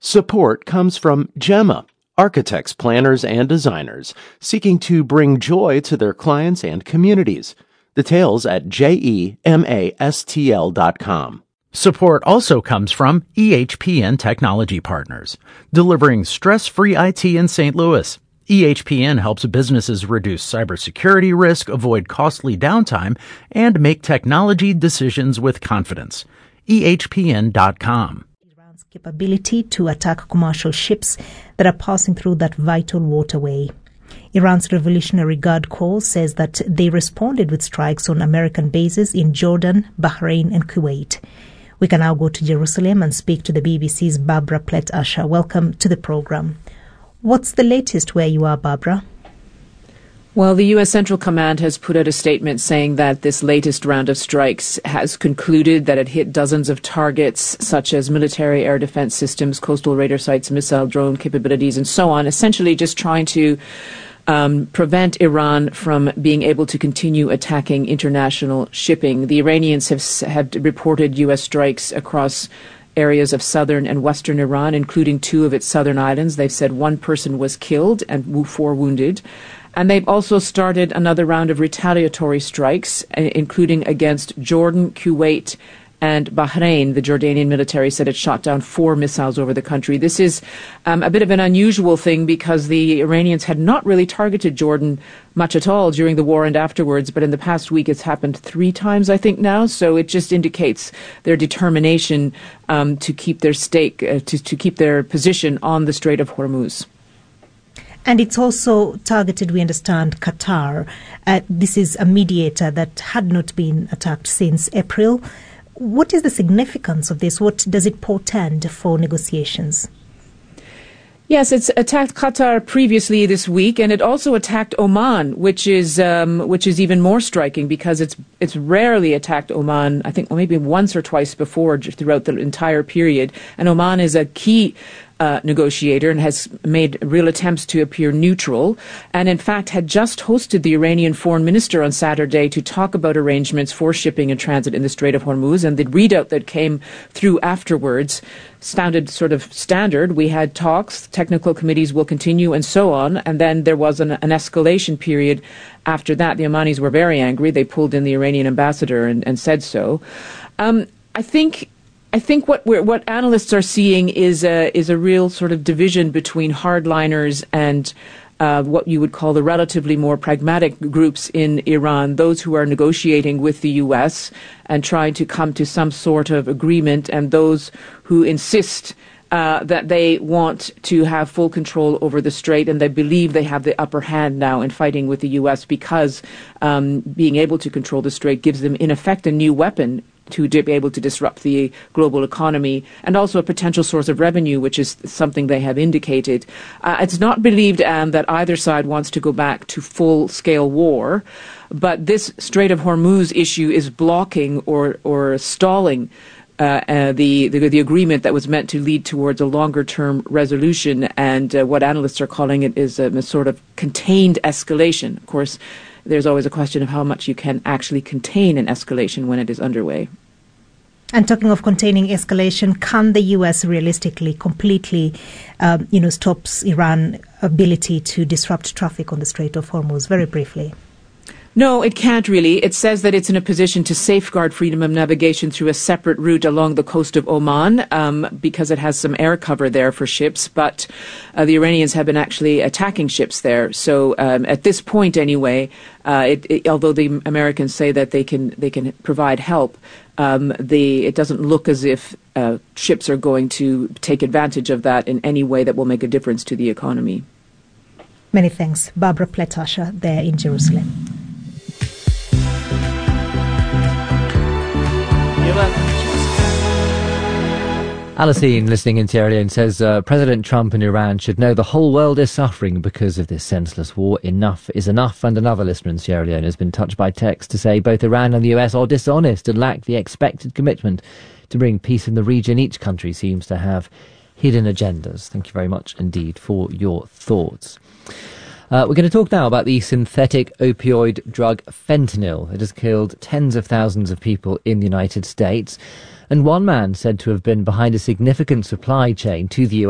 Support comes from Gemma, architects, planners, and designers seeking to bring joy to their clients and communities. Details at gemastl.com. Support also comes from EHPN Technology Partners, delivering stress-free IT in St. Louis. EHPN helps businesses reduce cybersecurity risk, avoid costly downtime, and make technology decisions with confidence. EHPN.com. Iran's capability to attack commercial ships that are passing through that vital waterway. Iran's Revolutionary Guard Corps says that they responded with strikes on American bases in Jordan, Bahrain, and Kuwait. We can now go to Jerusalem and speak to the BBC's Barbara Plett-Usher. Welcome to the program. What's the latest where you are, Barbara? Well, the U.S. Central Command has put out a statement saying that this latest round of strikes has concluded that it hit dozens of targets, such as military air defense systems, coastal radar sites, missile drone capabilities, and so on, essentially just trying to prevent Iran from being able to continue attacking international shipping. The Iranians have reported U.S. strikes across areas of southern and western Iran, including two of its southern islands. They've said one person was killed and 4 wounded. And they've also started another round of retaliatory strikes, including against Jordan, Kuwait, and Bahrain. The Jordanian military said it shot down 4 missiles over the country. This is a bit of an unusual thing because the Iranians had not really targeted Jordan much at all during the war and afterwards, but in the past week it's happened 3 times, I think, now. So it just indicates their determination to keep their stake, to keep their position on the Strait of Hormuz. And it's also targeted, we understand, Qatar. This is a mediator that had not been attacked since April. What is the significance of this? What does it portend for negotiations? Yes, it's attacked Qatar previously this week, and it also attacked Oman, which is even more striking because it's rarely attacked Oman. I think maybe once or twice before throughout the entire period. And Oman is a key negotiator and has made real attempts to appear neutral, and in fact had just hosted the Iranian foreign minister on Saturday to talk about arrangements for shipping and transit in the Strait of Hormuz. And the readout that came through afterwards sounded sort of standard. We had talks, technical committees will continue, and so on. And then there was an escalation period after that. The Omanis were very angry. They pulled in the Iranian ambassador and said so. I think what analysts are seeing is a real sort of division between hardliners and what you would call the relatively more pragmatic groups in Iran, those who are negotiating with the U.S. and trying to come to some sort of agreement, and those who insist that they want to have full control over the strait, and they believe they have the upper hand now in fighting with the U.S. because being able to control the strait gives them, in effect, a new weapon to be able to disrupt the global economy, and also a potential source of revenue, which is something they have indicated. It's not believed, that either side wants to go back to full-scale war, but this Strait of Hormuz issue is blocking or stalling the agreement that was meant to lead towards a longer-term resolution, and what analysts are calling it is a sort of contained escalation. Of course, there's always a question of how much you can actually contain an escalation when it is underway. And talking of containing escalation, can the U.S. realistically completely, stops Iran's ability to disrupt traffic on the Strait of Hormuz? Very briefly. No, it can't really. It says that it's in a position to safeguard freedom of navigation through a separate route along the coast of Oman because it has some air cover there for ships. But the Iranians have been actually attacking ships there. So at this point, anyway, although the Americans say that they can provide help, it doesn't look as if ships are going to take advantage of that in any way that will make a difference to the economy. Many thanks. Barbara Plett-Usher there in Jerusalem. Alicine, listening in Sierra Leone, says President Trump and Iran should know the whole world is suffering because of this senseless war. Enough is enough. And another listener in Sierra Leone has been touched by text to say both Iran and the US are dishonest and lack the expected commitment to bring peace in the region. Each country seems to have hidden agendas. Thank you very much indeed for your thoughts. We're going to talk now about the synthetic opioid drug fentanyl. It has killed tens of thousands of people in the United States. And one man said to have been behind a significant supply chain to the US